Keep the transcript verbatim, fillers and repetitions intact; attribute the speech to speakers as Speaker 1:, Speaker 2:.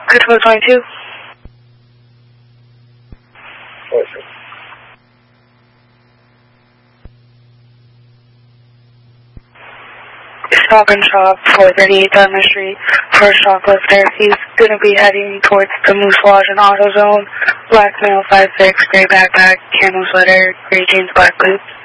Speaker 1: Control twenty-two.
Speaker 2: Listen.
Speaker 1: Stock and Shop, four thirty-eight Diamond Street. First shoplifter. He's going to be heading towards the Moose Lodge and Auto Zone. Black male, five six, gray backpack, camo sweater, gray jeans, black boots.